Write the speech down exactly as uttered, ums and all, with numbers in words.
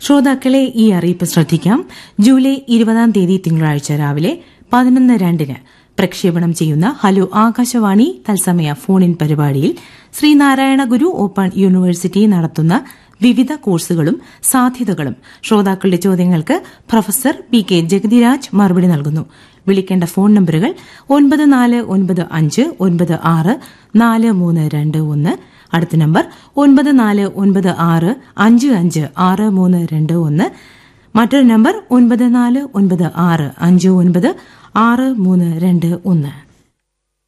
ശ്രോതാക്കളെ ഈ അറിയിപ്പ് ശ്രദ്ധിക്കാം. ജൂലൈ ഇരുപതാം തീയതി തിങ്കളാഴ്ച രാവിലെ പതിനൊന്ന് രണ്ടിന് പ്രക്ഷേപണം ചെയ്യുന്ന ഹലോ ആകാശവാണി തത്സമയ ഫോൺ ഇൻ പരിപാടിയിൽ ശ്രീനാരായണ ഗുരു ഓപ്പൺ യൂണിവേഴ്സിറ്റി നടത്തുന്ന വിവിധ കോഴ്സുകളും സാധ്യതകളും ശ്രോതാക്കളുടെ ചോദ്യങ്ങൾക്ക് പ്രൊഫസർ പി കെ ജഗതിരാജ് മറുപടി നൽകുന്നു. വിളിക്കേണ്ട ഫോൺ നമ്പറുകൾ ഒൻപത് നാല് ഒൻപത് അഞ്ച് ഒൻപത് ആറ് നാല് മൂന്ന് രണ്ട് ഒന്ന്, അടുത്ത നമ്പർ ഒൻപത് നാല് ഒൻപത് ആറ് അഞ്ച് അഞ്ച് ആറ് മൂന്ന് രണ്ട് ഒന്ന്, മറ്റൊരു നമ്പർ ഒൻപത് നാല് ഒൻപത് ആറ് അഞ്ച് ഒൻപത് ആറ് മൂന്ന് രണ്ട് ഒന്ന്.